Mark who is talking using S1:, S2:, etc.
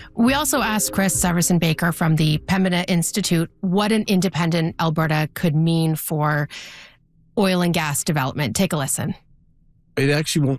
S1: We also asked Chris Severson Baker from the Pembina Institute what an independent Alberta could mean for oil and gas development. Take a listen.
S2: It actually won't